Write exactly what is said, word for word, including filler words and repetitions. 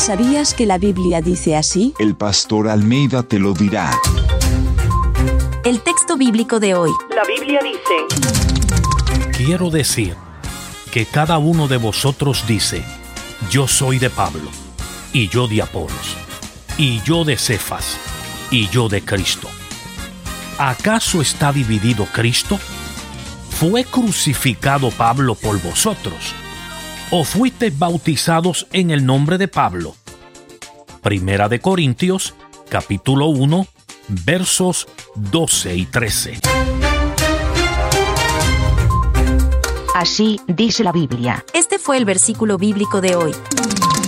¿Sabías que la Biblia dice así? El pastor Almeida te lo dirá. El texto bíblico de hoy. La Biblia dice: Quiero decir que cada uno de vosotros dice: yo soy de Pablo, y yo de Apolos, y yo de Cefas, y yo de Cristo. ¿Acaso está dividido Cristo? ¿Fue crucificado Pablo por vosotros? ¿O fuisteis bautizados en el nombre de Pablo? Primera de Corintios, capítulo uno, versos doce y trece. Así dice la Biblia. Este fue el versículo bíblico de hoy.